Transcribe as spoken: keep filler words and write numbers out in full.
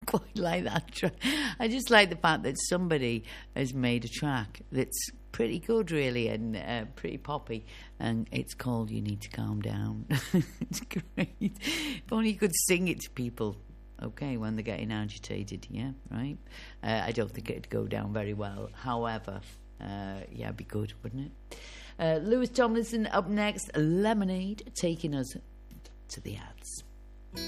quite like that track. I just like the fact that somebody has made a track that's pretty good, really, and uh, pretty poppy, and it's called You Need to Calm Down. It's great. If only you could sing it to people, okay, when they're getting agitated, yeah, right? Uh, I don't think it'd go down very well. However, uh, yeah, it'd be good, wouldn't it? Uh, Lewis Tomlinson up next, Lemonade, taking us to the ads.